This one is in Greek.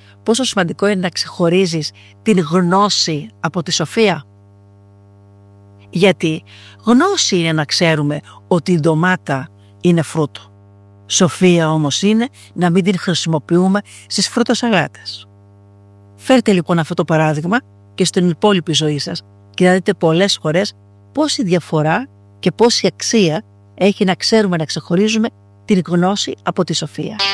πόσο σημαντικό είναι να ξεχωρίζεις την γνώση από τη σοφία? Γιατί γνώση είναι να ξέρουμε ότι η ντομάτα είναι φρούτο. Σοφία όμως είναι να μην την χρησιμοποιούμε στις φρουτοσαλάτες. Φέρτε λοιπόν αυτό το παράδειγμα και στην υπόλοιπη ζωή σας και να δείτε πολλές φορές πόση διαφορά και πόση αξία έχει να ξέρουμε να ξεχωρίζουμε την γνώση από τη σοφία.